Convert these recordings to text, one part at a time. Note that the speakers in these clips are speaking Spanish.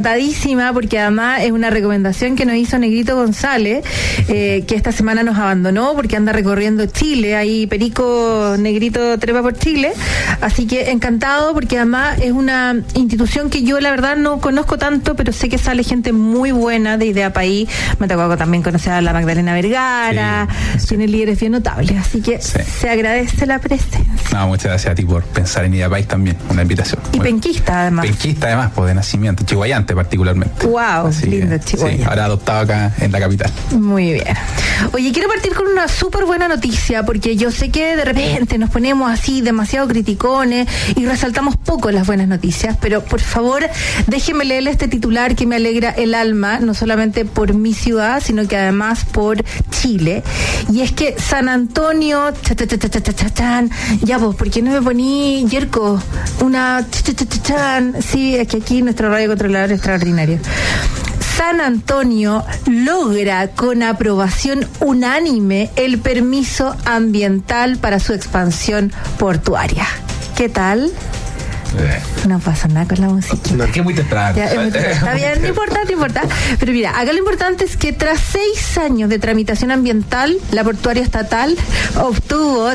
encantadísima porque además es una recomendación que nos hizo Negrito González, que esta semana nos abandonó porque anda recorriendo Chile, ahí Perico Negrito trepa por Chile, así que encantado porque además es una institución que yo la verdad no conozco tanto, pero sé que sale gente muy buena de Idea País. Me tocó también conocer a la Magdalena Vergara, tiene líderes bien notables, así que se agradece la presencia. No, muchas gracias a ti por pensar en Idea País también, una invitación. Y penquista además. Penquista además, pues de nacimiento, chihuayante particularmente. Wow, así lindo Chihuahua. Sí, ahora adoptado acá en la capital. Muy bien. Oye, quiero partir con una súper buena noticia, porque yo sé que de repente nos ponemos así demasiado criticones y resaltamos poco las buenas noticias, pero por favor, déjeme leerle este titular que me alegra el alma, no solamente por mi ciudad, sino que además por Chile. Y es que San Antonio, ya vos, ¿por qué no me poní, Yerko? Una sí, es que aquí nuestro radio controlador es extraordinario. San Antonio logra con aprobación unánime el permiso ambiental para su expansión portuaria. ¿Qué tal? No pasa nada con la música. No, que muy temprano. Está bien, no importa. Pero mira, acá lo importante es que tras 6 años de tramitación ambiental, la portuaria estatal obtuvo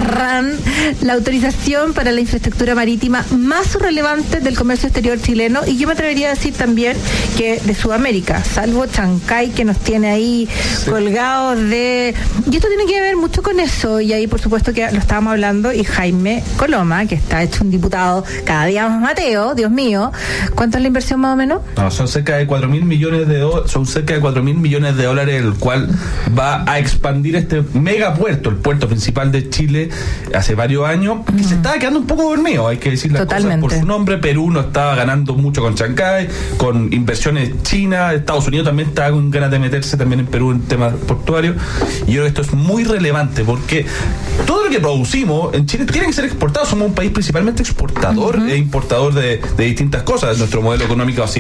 la autorización para la infraestructura marítima más relevante del comercio exterior chileno, y yo me atrevería a decir también que de Sudamérica, salvo Chancay, que nos tiene ahí colgados de... Y esto tiene que ver mucho con eso, y ahí por supuesto que lo estábamos hablando, y Jaime Coloma, que está hecho un diputado cada día más Mateo, Dios mío. ¿Cuánto es la inversión más o menos? No, son cerca de 4.000 millones de dólares, el cual va a expandir este megapuerto, el puerto principal de Chile, hace varios años, que se estaba quedando un poco dormido, hay que decir las cosas por su nombre. Perú no estaba ganando mucho con Chancay, con inversiones chinas, Estados Unidos también estaba con ganas de meterse también en Perú en temas portuarios, y yo creo que esto es muy relevante porque todo lo que producimos en Chile tiene que ser exportado. Somos un país principalmente exportador e importador de distintas cosas. Nuestro modelo económico así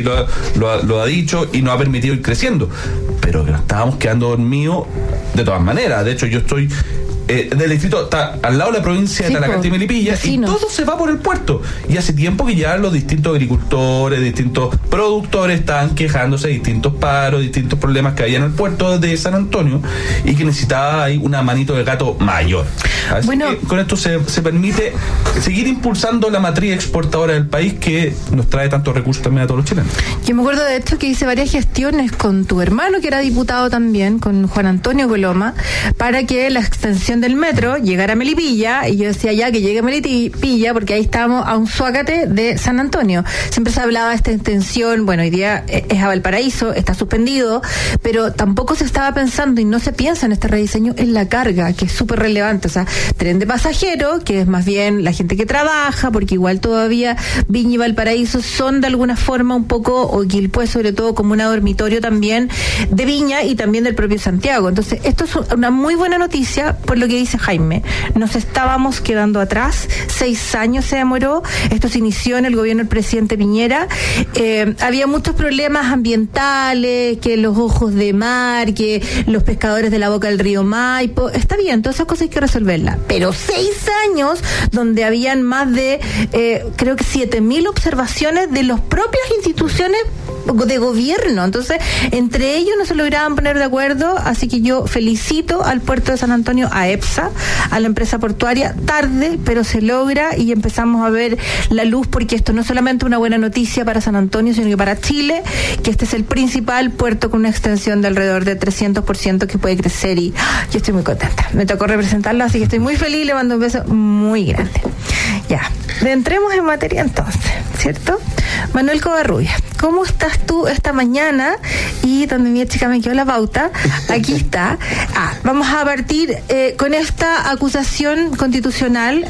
lo ha dicho y nos ha permitido ir creciendo, pero que nos estábamos quedando dormidos de todas maneras. De hecho, yo estoy del distrito, está al lado de la provincia de Talacante y Melipilla, vecinos, y todo se va por el puerto, y hace tiempo que ya los distintos agricultores, distintos productores estaban quejándose de distintos paros, distintos problemas que había en el puerto de San Antonio, y que necesitaba ahí una manito de gato mayor. Así que con esto se permite seguir impulsando la matriz exportadora del país, que nos trae tantos recursos también a todos los chilenos. Yo me acuerdo de esto que hice varias gestiones con tu hermano, que era diputado también, con Juan Antonio Coloma, para que la extensión del metro llegara a Melipilla, y yo decía ya que llegue a Melipilla porque ahí estamos a un zuácate de San Antonio. Siempre se hablaba de esta extensión, bueno, hoy día es a Valparaíso, está suspendido, pero tampoco se estaba pensando, y no se piensa en este rediseño, en la carga, que es súper relevante. O sea, tren de pasajeros, que es más bien la gente que trabaja, porque igual todavía Viña y Valparaíso son de alguna forma un poco, o Quilpué sobre todo, como una dormitorio también de Viña y también del propio Santiago. Entonces, esto es una muy buena noticia por lo que dice Jaime. Nos estábamos quedando atrás, 6 años se demoró, esto se inició en el gobierno del presidente Piñera, había muchos problemas ambientales, que los ojos de mar, que los pescadores de la boca del río Maipo, está bien, todas esas cosas hay que resolverlas, pero 6 años donde habían más de, creo que 7.000 observaciones de las propias instituciones de gobierno, entonces entre ellos no se lograban poner de acuerdo, así que yo felicito al puerto de San Antonio, a EPSA, a la empresa portuaria, tarde, pero se logra y empezamos a ver la luz, porque esto no es solamente una buena noticia para San Antonio, sino que para Chile, que este es el principal puerto con una extensión de alrededor de 300% que puede crecer, y yo estoy muy contenta, me tocó representarlo, así que estoy muy feliz, le mando un beso muy grande. Ya, entremos en materia entonces, ¿cierto? Manuel Covarrubias, ¿cómo estás tú esta mañana? Y donde mi chica me quedó la pauta, aquí está. Vamos a partir con esta acusación constitucional.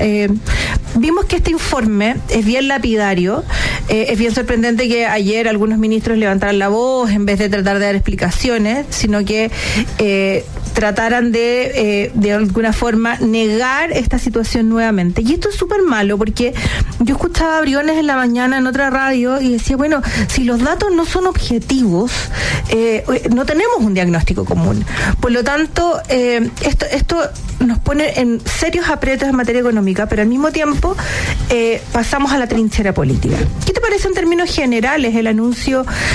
Vimos que este informe es bien lapidario, es bien sorprendente que ayer algunos ministros levantaran la voz en vez de tratar de dar explicaciones, sino que trataran de alguna forma negar esta situación nuevamente. Y esto es súper malo, porque yo escuchaba a Briones en la mañana en otra radio y decía, bueno, si los datos no son objetivos, no tenemos un diagnóstico común. Por lo tanto, esto nos pone en serios aprietos en materia económica, pero al mismo tiempo pasamos a la trinchera política. ¿Qué te parece en términos generales el anuncio